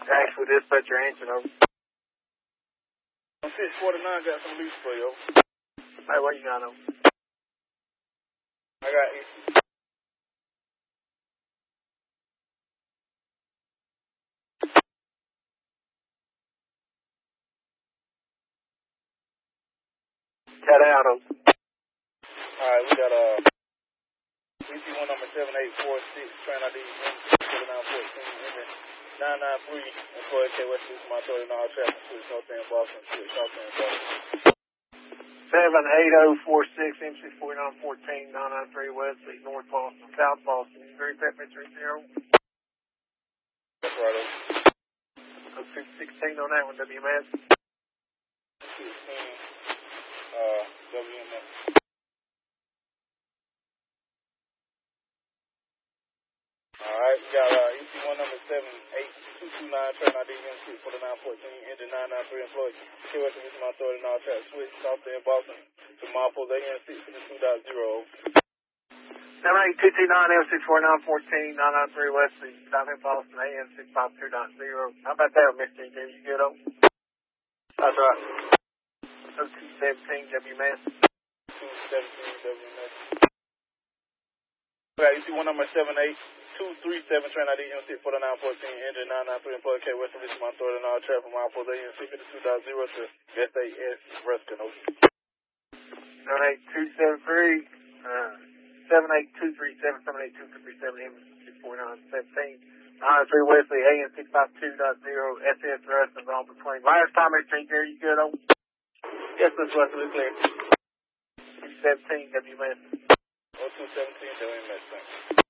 Actually, dispatcher answering over. 649 got some lease for you. Hey, what you got over? I got AC. Cut out over. Alright, we got EC1 number 7846, train ID 4914, 993, employee K West East Montoya, and all traffic, switch North End Boston, switch North End Boston. 78046 MC4914 993 West East North Boston, South Boston. Very Pet 30. That's right over. 16 on that one, WMS. 16, WMS. Alright, we got EC1 number 78229, train ID MC4914, engine 993, employee K West East Montoya, and all traffic, switch South End Boston to Marples AN 652.0. 78229 MC4914 993 West East South End Boston AN 652.0. How about that, Mr. J? You good over? That's right. 0217 WMS. 217 WMS. We got EC1 number 78237, train ID MC4914, engine 993, employee K West East Montoya, and all traffic, Marples AN 652.0 to SAS Ruskin. 78273 78237 78237 M64917 993 Wesley AN 652.0 SS Ruskin on between. Last time, Mr. J, you good over? Yes, Mr. Russell, we're clear. 217 WMS. 0217 WMS, thanks.